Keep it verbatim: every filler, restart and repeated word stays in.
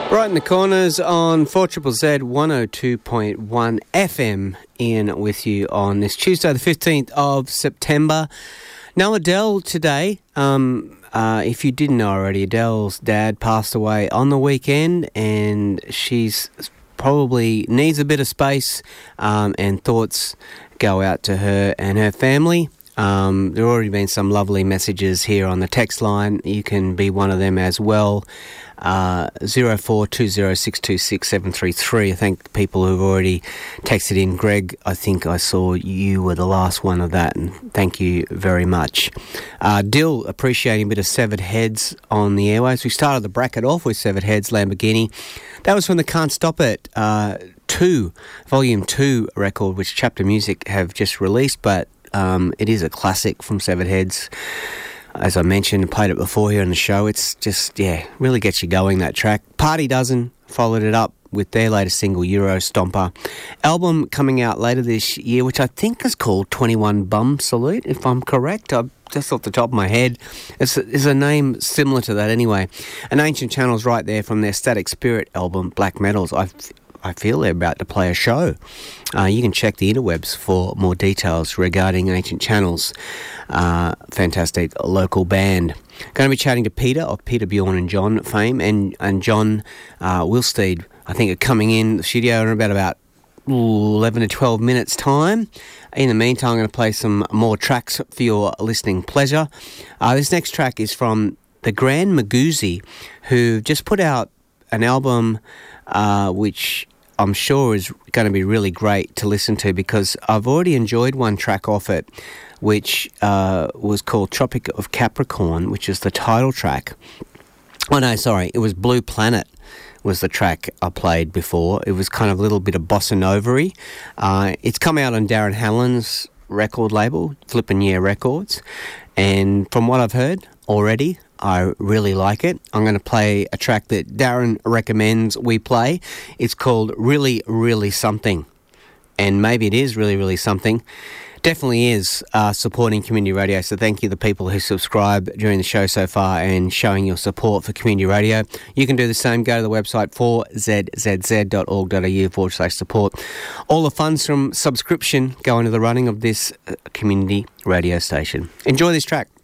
Right in the corners on four Z Z Z one oh two point one F M. Ian with you on this Tuesday, the fifteenth of September. Now, Adele today, um, uh, if you didn't know already, Adele's dad passed away on the weekend, and she's probably needs a bit of space, um, and thoughts go out to her and her family. Um, there have already been some lovely messages here on the text line. You can be one of them as well. Uh, zero four two zero six two six seven three three. I thank people who've already texted in. Greg, I think I saw you were the last one of that, and thank you very much. Uh, Dill, appreciating a bit of Severed Heads on the airwaves. We started the bracket off with Severed Heads, Lamborghini. That was from the Can't Stop It uh, two, Volume two record, which Chapter Music have just released, but um, it is a classic from Severed Heads. As I mentioned, played it before here on the show. It's just, yeah, really gets you going, that track. Party Dozen followed it up with their latest single, Euro Stomper. Album coming out later this year, which I think is called twenty-one Bum Salute, if I'm correct. I just off the top of my head. It's a, it's a name similar to that anyway. And Ancient Channels right there from their Static Spirit album, Black Metals. I I feel they're about to play a show. Uh, you can check the interwebs for more details regarding Ancient Channels. Uh, fantastic local band. Going to be chatting to Peter of Peter, Bjorn and John fame, and, and John uh, Wilsteed, I think, are coming in the studio in about, about ooh, eleven to twelve minutes' time. In the meantime, I'm going to play some more tracks for your listening pleasure. Uh, this next track is from the Grand Magoozy, who just put out an album uh, which I'm sure is going to be really great to listen to, because I've already enjoyed one track off it, which uh, was called Tropic of Capricorn, which is the title track. Oh no, sorry, it was Blue Planet was the track I played before. It was kind of a little bit of bossa nova-y. Uh, it's come out on Darren Hallen's record label, Flippin' Yeah Records, and from what I've heard already, I really like it. I'm going to play a track that Darren recommends we play. It's called Really, Really Something. And maybe it is really, really something. Definitely is uh, supporting community radio. So thank you to the people who subscribe during the show so far and showing your support for community radio. You can do the same. Go to the website four z z z dot org dot a u forward slash support. All the funds from subscription go into the running of this uh, community radio station. Enjoy this track.